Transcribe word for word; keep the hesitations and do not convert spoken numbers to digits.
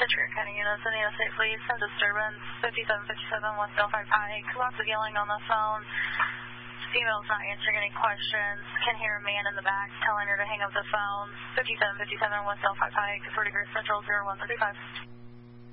Trier County units in the U S A Police, some disturbance, fifty-seven fifty-seven West Delphi Pike, lots of yelling on the phone. Female's not answering any questions, can hear a man in the back telling her to hang up the phone. fifty-seven fifty-seven West Delphi Pike, Verdigris Central zero one three five.